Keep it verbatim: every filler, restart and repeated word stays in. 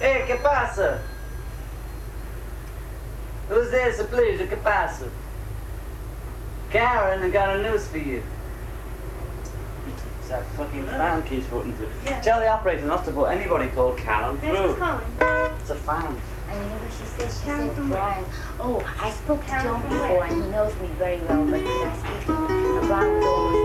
Hey, ¿qué pasa? Who's there, so please? ¿Qué pasa? Karen, I got a news for you. That fucking fan keeps putting through. Yeah. Tell the operator not to put anybody called Karen through. Who's calling? It's a fan. And you know what she said? She Karen said, from Brian. Oh, I spoke to Karen John from before where? and he knows me very well, but did I speak to him? And Brian was always